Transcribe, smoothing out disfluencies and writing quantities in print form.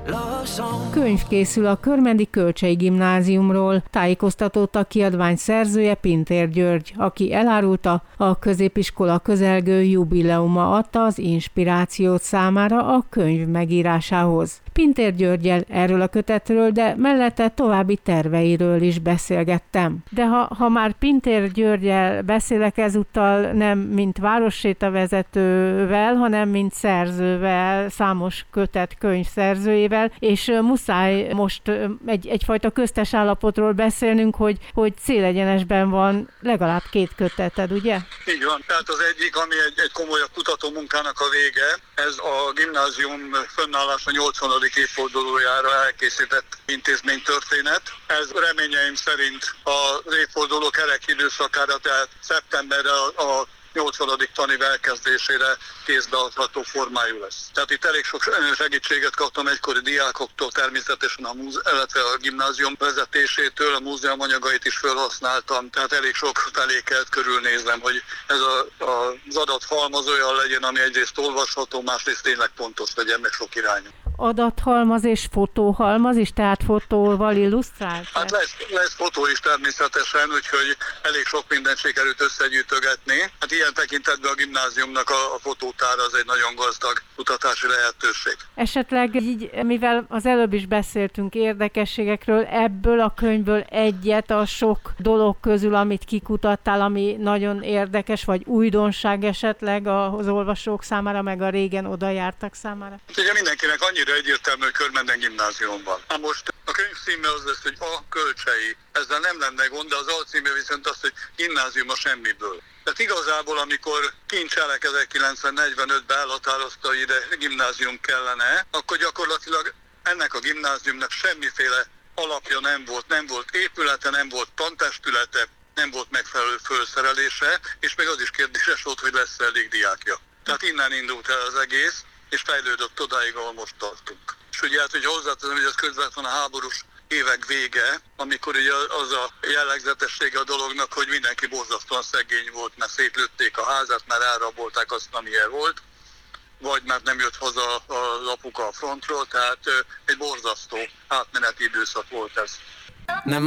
Könyv készül a Körmendi Kölcsey Gimnáziumról, tájékoztatott a kiadvány szerzője, Pintér György, aki elárulta, a középiskola közelgő jubileuma adta az inspirációt számára a könyv megírásához. Pintér Györggyel erről a kötetről, de mellette további terveiről is beszélgettem. De ha már Pintér Györggyel beszélek ezúttal nem mint várossétavezetővel, hanem mint szerzővel, számos kötet könyv szerzőjével, és muszáj most egyfajta köztes állapotról beszélnünk, hogy célegyenesben van legalább 2 köteted, ugye? Így van. Tehát az egyik, ami egy komolyabb kutatómunkának a vége, ez a gimnázium fönnállása 80. évfordulójára elkészített intézménytörténet. Ez reményeim szerint az évforduló kerek időszakára, tehát szeptemberre a 80. tanév elkezdésére kézbeadható formájú lesz. Tehát itt elég sok segítséget kaptam egykori diákoktól, természetesen illetve a gimnázium vezetésétől, a múzeum anyagait is felhasználtam, tehát elég sok felé kell körülnéznem, hogy ez az adathalmaz olyan legyen, ami egyrészt olvasható, másrészt tényleg pontos legyen, meg sok irányú. Adathalmaz és fotóhalmaz is, tehát fotóval illusztrált? Hát lesz fotó is természetesen, úgyhogy elég sok mindent sikerült összegyűjtögetni. Hát ilyen tekintetben a gimnáziumnak a fotótára az egy nagyon gazdag kutatási lehetőség. Esetleg így, mivel az előbb is beszéltünk érdekességekről, ebből a könyvből egyet a sok dolog közül, amit kikutattál, ami nagyon érdekes, vagy újdonság esetleg az olvasók számára, meg a régen oda jártak számára? Ugye mindenkinek annyira egyértelmű, hogy Körmenden gimnázium van. Hát most a könyv címe az lesz, hogy A Kölcsey. Ezzel nem lenne gond, de az alcíme viszont az, hogy gimnázium a semmiből. Tehát igazából, amikor Kincs Elek 1945-ben elhatározta, hogy ide gimnázium kellene, akkor gyakorlatilag ennek a gimnáziumnak semmiféle alapja nem volt épülete, nem volt tantestülete, nem volt megfelelő felszerelése, és még az is kérdéses volt, hogy lesz elég diákja. Tehát innen indult el az egész, és fejlődött odáig, ahol most tartunk. És ugye hát, hogy hozzáteszem, hogy ez közvetlen a háborús évek vége, amikor ugye az a jellegzetessége a dolognak, hogy mindenki borzasztóan szegény volt, mert szétlőtték a házat, mert elrabolták azt, amilyen volt, vagy mert nem jött haza az apuka a frontról, tehát egy borzasztó átmeneti időszak volt ez. Nem